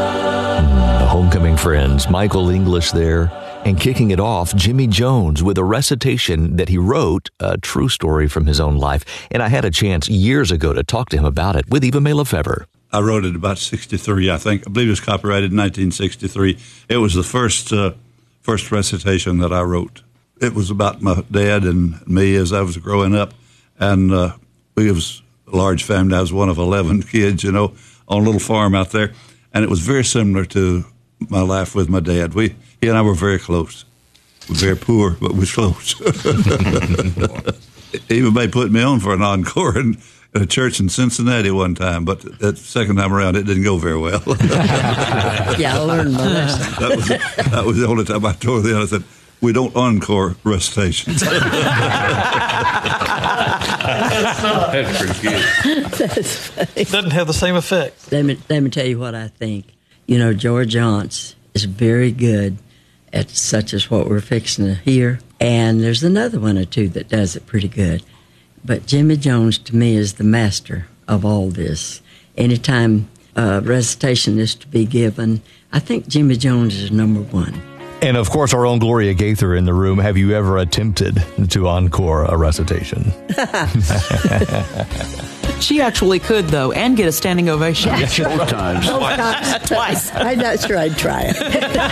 The Homecoming Friends, Michael English there, and kicking it off, Jimmy Jones with a recitation that he wrote, a true story from his own life. And I had a chance years ago to talk to him about it with Eva May Lefebvre. I wrote it about 63, I think. I believe it was copyrighted in 1963. It was the first recitation that I wrote. It was about my dad and me as I was growing up. And we was a large family. I was one of 11 kids, on a little farm out there. And it was very similar to my life with my dad. He and I were very close. We were very poor, but we were close. Eva May put me on for an encore in a church in Cincinnati one time, but that second time around, it didn't go very well. Yeah, I learned my lesson. That was the only time I told them. I said, we don't encore recitations. That's pretty good. That's funny. It doesn't have the same effect. Let me tell you what I think. George Jones is very good at such as what we're fixing to hear. And there's another one or two that does it pretty good. But Jimmy Jones, to me, is the master of all this. Anytime recitation is to be given, I think Jimmy Jones is number one. And, of course, our own Gloria Gaither in the room. Have you ever attempted to encore a recitation? She actually could, though, and get a standing ovation. Both times. Twice. I'm not sure I'd try it.